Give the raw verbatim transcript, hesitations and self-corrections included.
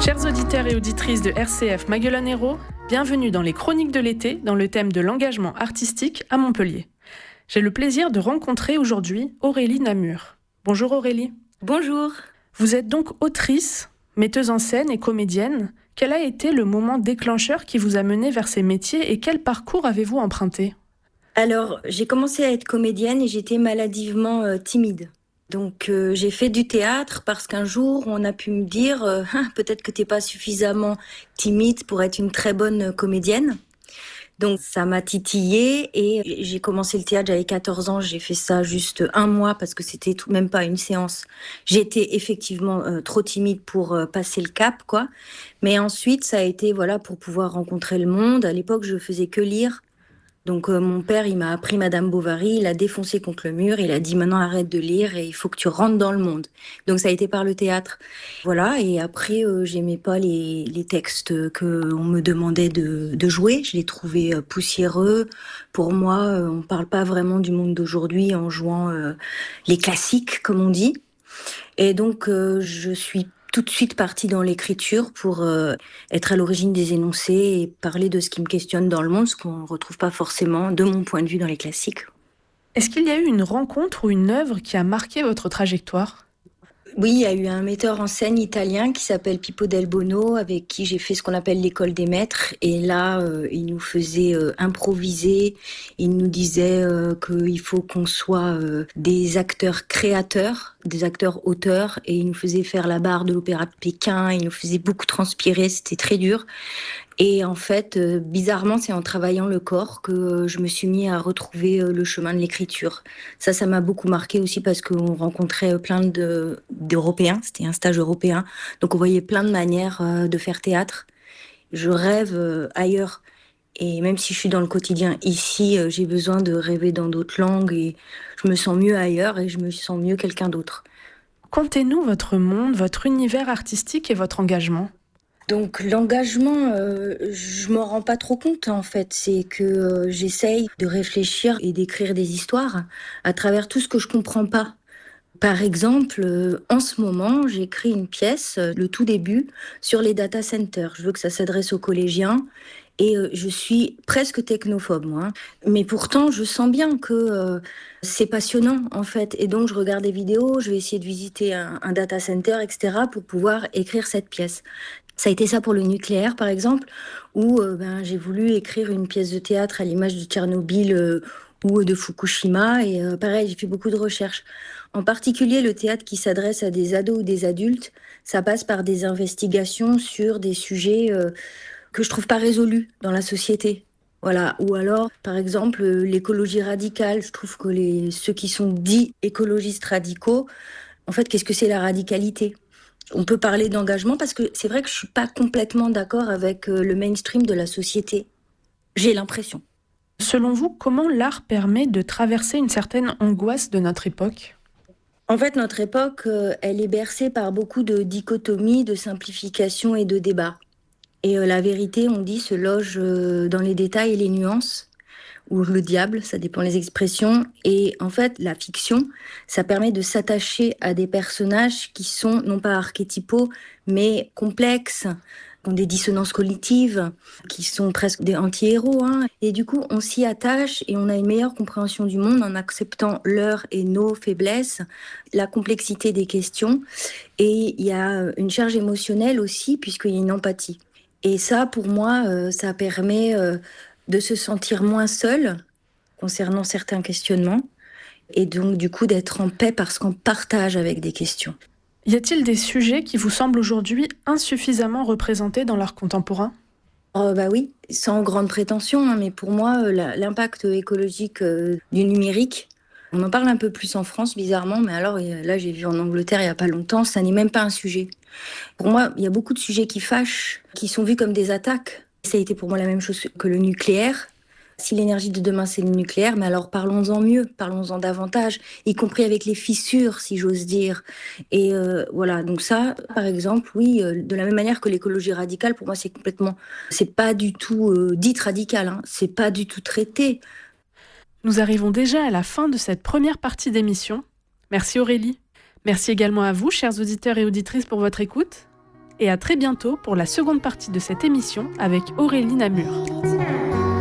Chers auditeurs et auditrices de R C F Maguelone Hérault, bienvenue dans les Chroniques de l'été dans le thème de l'engagement artistique à Montpellier. J'ai le plaisir de rencontrer aujourd'hui Aurélie Namur. Bonjour Aurélie. Bonjour. Vous êtes donc autrice, metteuse en scène et comédienne. Quel a été le moment déclencheur qui vous a mené vers ces métiers et quel parcours avez-vous emprunté ? Alors, j'ai commencé à être comédienne et j'étais maladivement euh, timide. Donc, euh, j'ai fait du théâtre parce qu'un jour, on a pu me dire euh, ah, peut-être que t'es pas suffisamment timide pour être une très bonne comédienne. Donc, ça m'a titillée et j'ai commencé le théâtre, j'avais quatorze ans, j'ai fait ça juste un mois parce que c'était tout de même pas une séance. J'étais effectivement euh, trop timide pour euh, passer le cap, quoi. Mais ensuite, ça a été voilà pour pouvoir rencontrer le monde. À l'époque, je faisais que lire. Donc euh, mon père, il m'a appris Madame Bovary, il a défoncé contre le mur, il a dit maintenant arrête de lire et il faut que tu rentres dans le monde. Donc ça a été par le théâtre. Voilà, et après euh, j'aimais pas les, les textes qu'on me demandait de, de jouer, je les trouvais euh, poussiéreux. Pour moi, euh, on parle pas vraiment du monde d'aujourd'hui en jouant euh, les classiques, comme on dit. Et donc euh, je suis tout de suite partie dans l'écriture pour euh, être à l'origine des énoncés et parler de ce qui me questionne dans le monde, ce qu'on ne retrouve pas forcément, de mon point de vue, dans les classiques. Est-ce qu'il y a eu une rencontre ou une œuvre qui a marqué votre trajectoire ? Oui, il y a eu un metteur en scène italien qui s'appelle Pippo Del Bono, avec qui j'ai fait ce qu'on appelle l'école des maîtres. Et là, euh, il nous faisait euh, improviser. Il nous disait euh, qu'il faut qu'on soit euh, des acteurs créateurs, des acteurs auteurs. Et il nous faisait faire la barre de l'Opéra de Pékin. Il nous faisait beaucoup transpirer. C'était très dur. Et en fait, euh, bizarrement, c'est en travaillant le corps que euh, je me suis mis à retrouver euh, le chemin de l'écriture. Ça, ça m'a beaucoup marqué aussi parce qu'on rencontrait plein de, d'Européens. C'était un stage européen. Donc, on voyait plein de manières euh, de faire théâtre. Je rêve euh, ailleurs. Et même si je suis dans le quotidien ici, euh, j'ai besoin de rêver dans d'autres langues. Et je me sens mieux ailleurs et je me sens mieux quelqu'un d'autre. Contez-nous votre monde, votre univers artistique et votre engagement. Donc l'engagement, euh, je m'en rends pas trop compte en fait. C'est que euh, j'essaye de réfléchir et d'écrire des histoires à travers tout ce que je comprends pas. Par exemple, euh, en ce moment, j'écris une pièce, euh, le tout début, sur les data centers. Je veux que ça s'adresse aux collégiens. Et euh, je suis presque technophobe, moi. Hein. Mais pourtant, je sens bien que euh, c'est passionnant, en fait. Et donc, je regarde des vidéos, je vais essayer de visiter un, un data center, et cetera, pour pouvoir écrire cette pièce. Ça a été ça pour le nucléaire, par exemple, où euh, ben, j'ai voulu écrire une pièce de théâtre à l'image de Tchernobyl euh, ou de Fukushima. Et euh, pareil, j'ai fait beaucoup de recherches. En particulier, le théâtre qui s'adresse à des ados ou des adultes, ça passe par des investigations sur des sujets euh, que je trouve pas résolus dans la société. Voilà. Ou alors, par exemple, l'écologie radicale. Je trouve que les, ceux qui sont dits écologistes radicaux, en fait, qu'est-ce que c'est la radicalité ? On peut parler d'engagement parce que c'est vrai que je suis pas complètement d'accord avec le mainstream de la société. J'ai l'impression. Selon vous, comment l'art permet de traverser une certaine angoisse de notre époque ? En fait, notre époque, elle est bercée par beaucoup de dichotomies, de simplifications et de débats. Et la vérité, on dit, se loge dans les détails et les nuances. Ou le diable, ça dépend des expressions. Et en fait, la fiction, ça permet de s'attacher à des personnages qui sont non pas archétypaux, mais complexes, qui ont des dissonances cognitives, qui sont presque des anti-héros. Hein. Et du coup, on s'y attache et on a une meilleure compréhension du monde en acceptant leurs et nos faiblesses, la complexité des questions. Et il y a une charge émotionnelle aussi, puisqu'il y a une empathie. Et ça, pour moi, ça permet de se sentir moins seul concernant certains questionnements et donc du coup d'être en paix parce qu'on partage avec des questions. Y a-t-il des sujets qui vous semblent aujourd'hui insuffisamment représentés dans l'art contemporain ? Oh, bah oui, sans grande prétention, hein, mais pour moi, la, l'impact écologique euh, du numérique, on en parle un peu plus en France, bizarrement, mais alors là, j'ai vu en Angleterre il n'y a pas longtemps, ça n'est même pas un sujet. Pour moi, il y a beaucoup de sujets qui fâchent, qui sont vus comme des attaques. Ça a été pour moi la même chose que le nucléaire. Si l'énergie de demain, c'est le nucléaire, mais alors parlons-en mieux, parlons-en davantage, y compris avec les fissures, si j'ose dire. Et euh, voilà, donc ça, par exemple, oui, euh, de la même manière que l'écologie radicale, pour moi, c'est complètement... C'est pas du tout euh, dite radicale, hein, c'est pas du tout traité. Nous arrivons déjà à la fin de cette première partie d'émission. Merci Aurélie. Merci également à vous, chers auditeurs et auditrices, pour votre écoute. et à très bientôt pour la seconde partie de cette émission avec Aurélie Namur.